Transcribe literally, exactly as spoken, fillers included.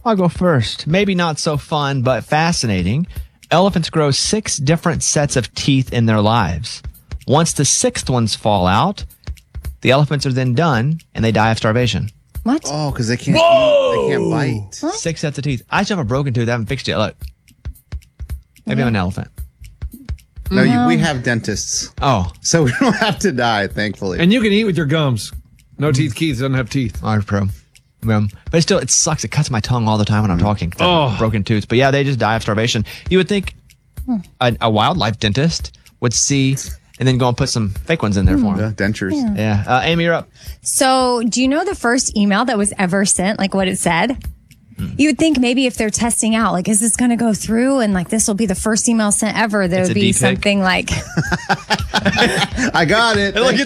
I'll go first. Maybe not so fun, but fascinating. Elephants grow six different sets of teeth in their lives. Once the sixth ones fall out, the elephants are then done and they die of starvation. What? Oh, because they can't Whoa! eat, they can't bite. What? Six sets of teeth. I just have a broken tooth. I haven't fixed it. Look. Maybe I'm an elephant. No, you, we have dentists. Oh. So we don't have to die, thankfully. And you can eat with your gums. No teeth. Keith doesn't have teeth. All right, pro. Um, but it still, it sucks. It cuts my tongue all the time when I'm talking. Oh. Broken tooth. But yeah, they just die of starvation. You would think a, a wildlife dentist would see and then go and put some fake ones in there for Yeah, them. dentures. Yeah. Yeah. Uh, Amy, you're up. So, do you know the first email that was ever sent? Like what it said? You would think maybe if they're testing out, like, is this going to go through? And like, this will be the first email sent ever. There It's would a be deep fake. something like, I got it. Look,